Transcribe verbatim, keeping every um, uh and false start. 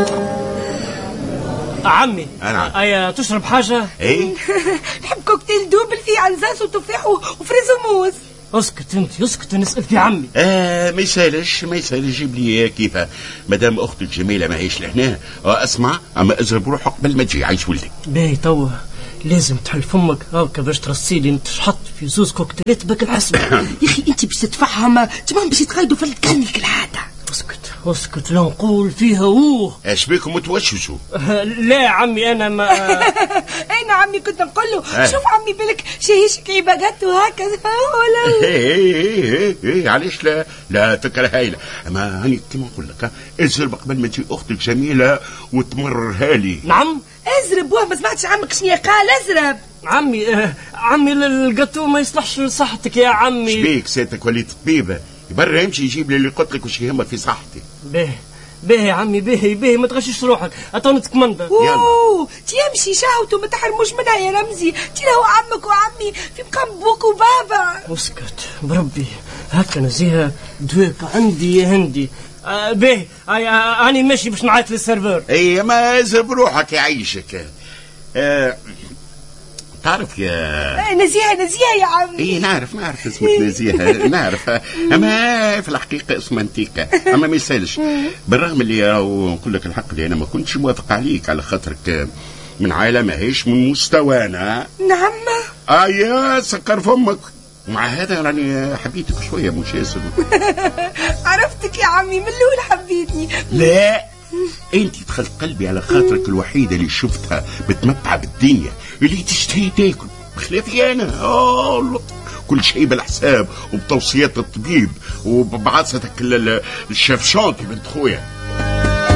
عمي أنا أي تشرب حاجة؟ ايه نحب كوكتيل دوبل فيه انزاس وتفاح وفريز وموز. اسكت انت اسكت، نسأل في عمي. آه ما يسالش ما يسالش، جيب لي كيفها مدام اختك جميله ماهيش لهنا. آه اسمع، اما ازرب روحك قبل ما تجي عايش ولدك. باهي توا لازم تحل فمك هاكا باش ترسيلي تشحط في زوز كوكتيلات بك الحسبة. يا اخي انت باش تتفهم تمام باش يتقايدوا في الكني كالعاده. اسكت اسكت، لا نقول فيها اوه. ايش بيكم متوشوشوا؟ لا عمي انا ما انا عمي كنت نقول له شوف عمي بالك شهيشك عباقات وهكذا ولا ايه ايه ايه علاش لا؟ لا فكره هايله. اما هاني كيما نقول لك ازرب قبل ما تجي اختك جميله وتمررها لي. نعم ازرب. واه ما سمعتش عمك شنو قال؟ ازرب عمي. آه عمي الجاتو ما يصلحش لصحتك يا عمي. شبيك سيتك وليت طبيبه؟ برا يمشي يجيب لي اللي قلت لك وش يهمك في صحتي. باهي باهي عمي باهي باهي، ما تغشش روحك اتوني تكمندا. اوه تيمشي شهوته ما تحرموش منها يا رمزي. تي هو عمك وعمي في مقام بوك وبابا. اسكت بربي هكا نزيها دواك عندي يا هندي. آه باهي آه اني ماشي باش نعيط للسيرفور. اي ما ازرب روحك يعيشك. آه تعرف يا نزيهة نزيهة يا عمي. اي نعرف نعرف اسمك نزيهة نعرف، اما في الحقيقة اسمها انتيكا. اما ما يسالش بالرغم اللي راهو نقول لك الحق اللي انا ما كنتش موافق عليك على خاطرك من عائلة ماهيش من مستوانا. نعم ايا سكر فمك. مع هذا راني حبيتك شوية مش ياسر. عرفتك يا عمي من الاول حبيتني. لا انت دخلت قلبي على خاطرك الوحيدة اللي شفتها بتمتع بالدنيا، اللي تشتهي تاكل بخلافي انا. اه كل شيء بالحساب وبتوصيات الطبيب وببعثتك الشيف شانتي بنت خويا.